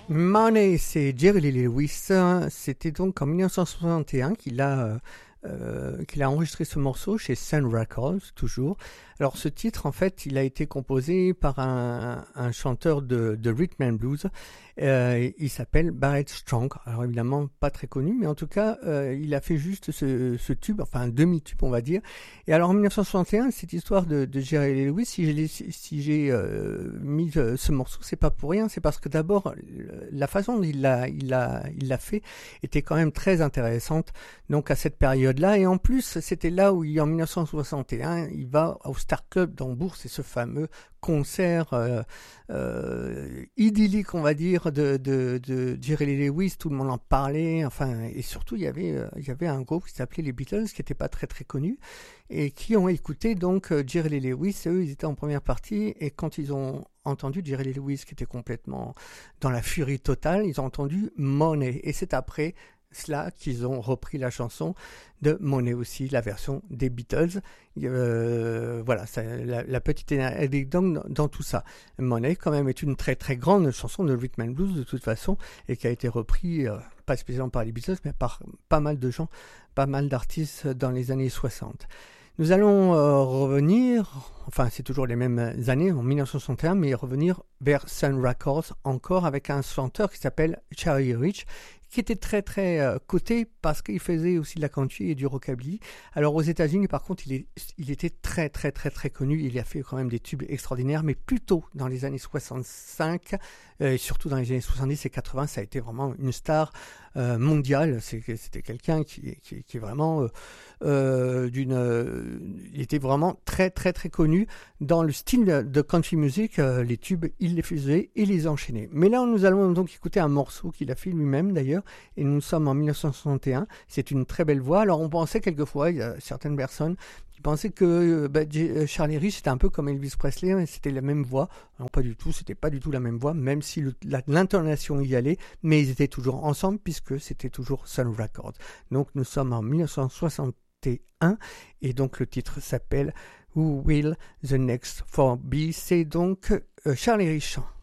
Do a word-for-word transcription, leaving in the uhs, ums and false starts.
Money, c'est Jerry Lee Lewis. C'était donc en dix-neuf cent soixante et un qu'il a, euh, qu'il a enregistré ce morceau chez Sun Records, toujours. Alors ce titre, en fait, il a été composé par un, un chanteur de, de rhythm and blues. Euh, il s'appelle Barrett Strong. Alors évidemment, pas très connu, mais en tout cas, euh, il a fait juste ce, ce tube, enfin un demi-tube, on va dire. Et alors en dix-neuf cent soixante et un, cette histoire de, de Jerry Lee Lewis, si j'ai, si j'ai euh, mis euh, ce morceau, c'est pas pour rien. C'est parce que d'abord, la façon dont il l'a, il l'a, il l'a fait était quand même très intéressante. Donc à cette période-là, et en plus, c'était là où il, en dix-neuf cent soixante et un, il va au Star Club d'Hambourg, c'est ce fameux concert euh, euh, idyllique, on va dire, de, de, de Jerry Lee Lewis. Tout le monde en parlait, enfin, et surtout il y avait, euh, il y avait un groupe qui s'appelait les Beatles, qui n'était pas très très connu, et qui ont écouté donc Jerry Lee Lewis. Eux, ils étaient en première partie, et quand ils ont entendu Jerry Lee Lewis, qui était complètement dans la furie totale, ils ont entendu Money, et c'est après cela qu'ils ont repris la chanson de Money aussi, la version des Beatles. Euh, voilà, ça, la, la petite anecdote dans, dans tout ça. Money, quand même, est une très très grande chanson de rhythm and blues de toute façon, et qui a été repris, euh, pas spécialement par les Beatles, mais par pas mal de gens, pas mal d'artistes dans les années soixante. Nous allons euh, revenir, enfin c'est toujours les mêmes années, en dix-neuf cent soixante et un, mais revenir vers Sun Records, encore avec un chanteur qui s'appelle Charlie Rich, qui était très très euh, coté parce qu'il faisait aussi de la country et du rockabilly. Alors aux États-Unis, par contre, il, est, il était très très très très connu. Il a fait quand même des tubes extraordinaires, mais plutôt dans les années soixante-cinq, euh, et surtout dans les années soixante-dix et quatre-vingts, ça a été vraiment une star euh, mondiale. C'est, c'était quelqu'un qui, qui, qui est vraiment euh, euh, d'une, euh, il était vraiment très très très connu dans le style de country music. Euh, les tubes, il les faisait et les enchaînait. Mais là, nous allons donc écouter un morceau qu'il a fait lui-même d'ailleurs. Et nous sommes en dix-neuf cent soixante et un, c'est une très belle voix. Alors on pensait quelquefois, il y a certaines personnes qui pensaient que bah, Charlie Rich c'était un peu comme Elvis Presley, hein, c'était la même voix. Non, pas du tout, c'était pas du tout la même voix, même si le, la, l'intonation y allait, mais ils étaient toujours ensemble puisque c'était toujours Sun Records. Donc nous sommes en dix-neuf cent soixante et un et donc le titre s'appelle Who Will the Next For Be. C'est donc euh, Charlie Rich.